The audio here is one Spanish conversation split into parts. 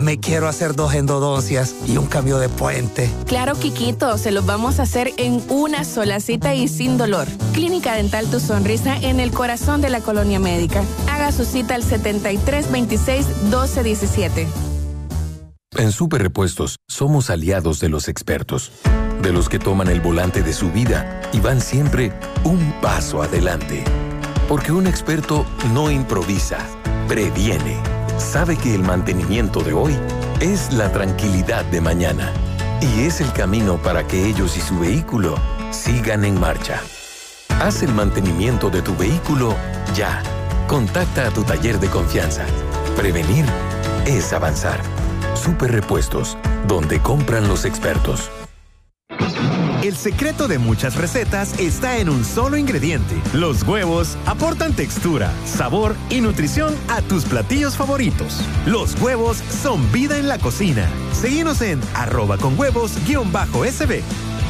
Me quiero hacer 2 endodoncias y un cambio de puente. Claro, Quiquito, se los vamos a hacer en una sola cita y sin dolor. Clínica Dental Tu Sonrisa en el corazón de la Colonia Médica. Haga su cita al 7326-1217. En Super Repuestos somos aliados de los expertos, de los que toman el volante de su vida y van siempre un paso adelante. Porque un experto no improvisa, previene. Sabe que el mantenimiento de hoy es la tranquilidad de mañana y es el camino para que ellos y su vehículo sigan en marcha. Haz el mantenimiento de tu vehículo ya. Contacta a tu taller de confianza. Prevenir es avanzar. Super Repuestos, donde compran los expertos. El secreto de muchas recetas está en un solo ingrediente. Los huevos aportan textura, sabor y nutrición a tus platillos favoritos. Los huevos son vida en la cocina. Síguenos en @conhuevos_SB.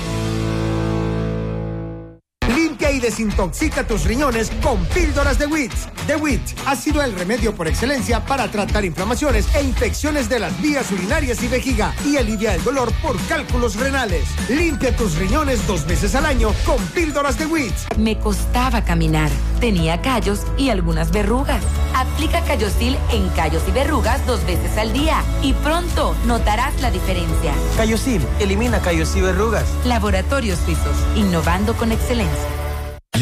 Limpia y desintoxica tus riñones con píldoras de WIT. The WIT ha sido el remedio por excelencia para tratar inflamaciones e infecciones de las vías urinarias y vejiga y alivia el dolor por cálculos renales. Limpia tus riñones 2 veces al año con píldoras de WIT. Me costaba caminar, tenía callos y algunas verrugas. Aplica Callosil en callos y verrugas 2 veces al día y pronto notarás la diferencia. Callosil, elimina callos y verrugas. Laboratorios Suizos, innovando con excelencia.